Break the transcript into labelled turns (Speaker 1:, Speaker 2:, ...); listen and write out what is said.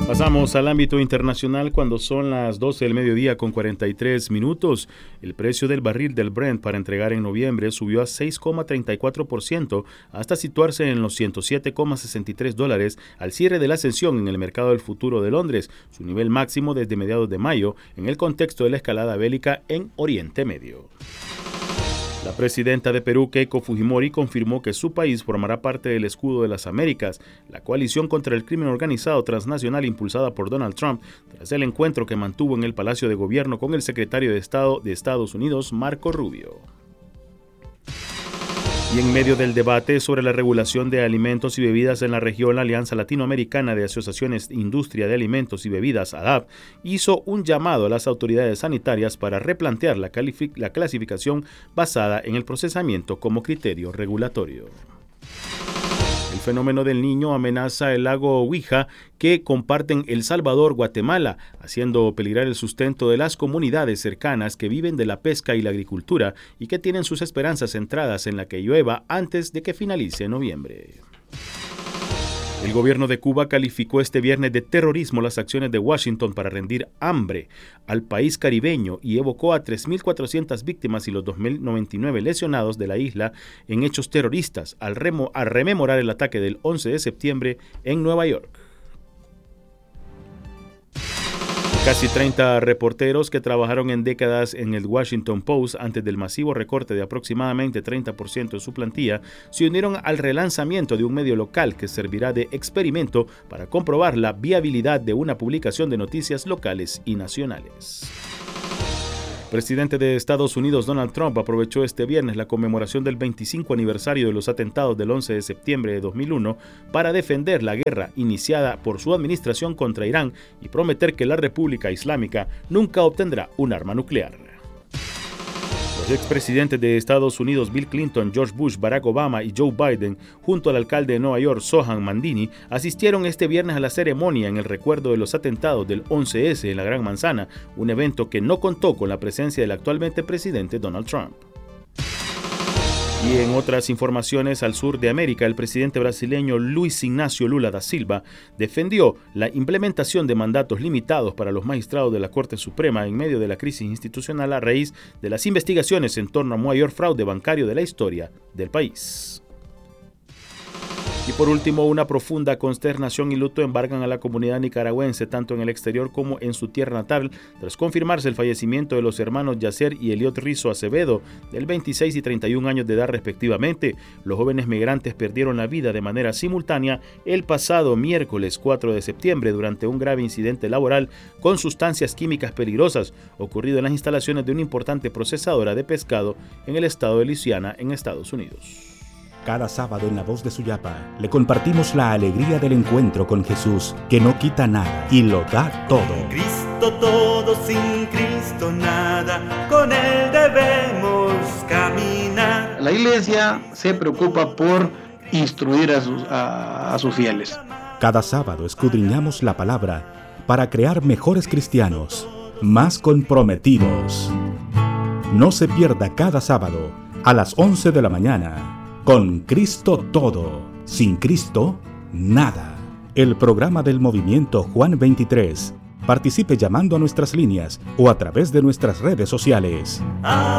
Speaker 1: Pasamos al ámbito internacional cuando son las 12 del mediodía con 43 minutos. El precio del barril del Brent para entregar en noviembre subió a 6,34% hasta situarse en los $107,63 al cierre de la sesión en el mercado del futuro de Londres, su nivel máximo desde mediados de mayo en el contexto de la escalada bélica en Oriente Medio. La presidenta de Perú, Keiko Fujimori, confirmó que su país formará parte del Escudo de las Américas, la coalición contra el crimen organizado transnacional impulsada por Donald Trump, tras el encuentro que mantuvo en el Palacio de Gobierno con el secretario de Estado de Estados Unidos, Marco Rubio. Y en medio del debate sobre la regulación de alimentos y bebidas en la región, la Alianza Latinoamericana de Asociaciones Industria de Alimentos y Bebidas, ADAB, hizo un llamado a las autoridades sanitarias para replantear la clasificación basada en el procesamiento como criterio regulatorio. El fenómeno del Niño amenaza el lago Ouija que comparten El Salvador, Guatemala, haciendo peligrar el sustento de las comunidades cercanas que viven de la pesca y la agricultura y que tienen sus esperanzas centradas en la que llueva antes de que finalice noviembre. El gobierno de Cuba calificó este viernes de terrorismo las acciones de Washington para rendir hambre al país caribeño y evocó a 3.400 víctimas y los 2.099 lesionados de la isla en hechos terroristas al rememorar el ataque del 11 de septiembre en Nueva York. Casi 30 reporteros que trabajaron en décadas en el Washington Post antes del masivo recorte de aproximadamente 30% de su plantilla se unieron al relanzamiento de un medio local que servirá de experimento para comprobar la viabilidad de una publicación de noticias locales y nacionales. El presidente de Estados Unidos, Donald Trump, aprovechó este viernes la conmemoración del 25 aniversario de los atentados del 11 de septiembre de 2001 para defender la guerra iniciada por su administración contra Irán y prometer que la República Islámica nunca obtendrá un arma nuclear. Los expresidentes de Estados Unidos, Bill Clinton, George Bush, Barack Obama y Joe Biden, junto al alcalde de Nueva York, Zohran Mandini, asistieron este viernes a la ceremonia en el recuerdo de los atentados del 11S en la Gran Manzana, un evento que no contó con la presencia del actualmente presidente Donald Trump. Y en otras informaciones, al sur de América, el presidente brasileño Luiz Inácio Lula da Silva defendió la implementación de mandatos limitados para los magistrados de la Corte Suprema en medio de la crisis institucional a raíz de las investigaciones en torno al mayor fraude bancario de la historia del país. Y por último, una profunda consternación y luto embargan a la comunidad nicaragüense, tanto en el exterior como en su tierra natal, tras confirmarse el fallecimiento de los hermanos Yacer y Eliot Rizo Acevedo, del 26 y 31 años de edad respectivamente. Los jóvenes migrantes perdieron la vida de manera simultánea el pasado miércoles 4 de septiembre durante un grave incidente laboral con sustancias químicas peligrosas ocurrido en las instalaciones de una importante procesadora de pescado en el estado de Luisiana, en Estados Unidos.
Speaker 2: Cada sábado en La Voz de Suyapa le compartimos la alegría del encuentro con Jesús, que no quita nada y lo da todo.
Speaker 3: Con Cristo todo, sin Cristo nada, con Él debemos caminar.
Speaker 4: La iglesia se preocupa por instruir a sus fieles.
Speaker 2: Cada sábado escudriñamos la palabra para crear mejores cristianos, más comprometidos. No se pierda cada sábado a las 11 de la mañana. Con Cristo todo, sin Cristo nada. El programa del Movimiento Juan 23. Participe llamando a nuestras líneas o a través de nuestras redes sociales.